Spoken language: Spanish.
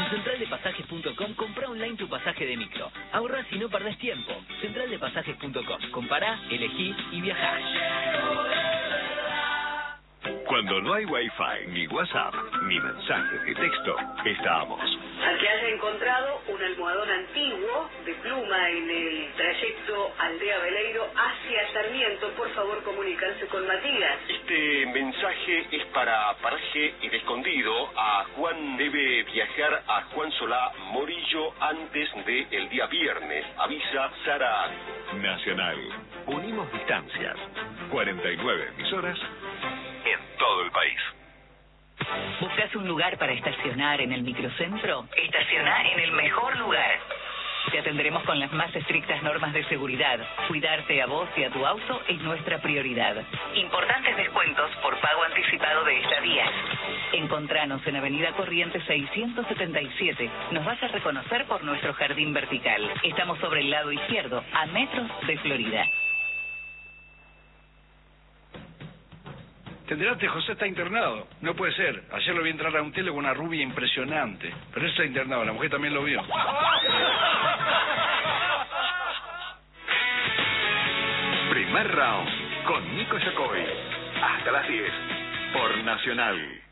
centraldepasajes.com, compra online tu pasaje de micro. Ahorra si no perdés tiempo. Centraldepasajes.com. Compará, elegí y viajá. Cuando no hay Wi-Fi, ni WhatsApp, ni mensajes de texto, estamos. Al que haya encontrado un almohadón antiguo de pluma en el trayecto Aldea Veleiro hacia Sarmiento, por favor comunicarse con Matías. Este mensaje es para Paraje El Escondido. A Juan debe viajar a Juan Solá Morillo antes del día viernes. Avisa Sara. Nacional. Unimos distancias. 49 emisoras en todo el país. ¿Buscas un lugar para estacionar en el microcentro? Estacioná en el mejor lugar. Te atenderemos con las más estrictas normas de seguridad. Cuidarte a vos y a tu auto es nuestra prioridad. Importantes descuentos por pago anticipado de estadías. Encontranos en Avenida Corrientes 677. Nos vas a reconocer por nuestro jardín vertical. Estamos sobre el lado izquierdo, a metros de Florida. Te enteraste, José está internado. No puede ser. Ayer lo vi entrar a un tele con una rubia impresionante. Pero él está internado, la mujer también lo vio. Primer round con Nico Yacoy. Hasta las 10 por Nacional.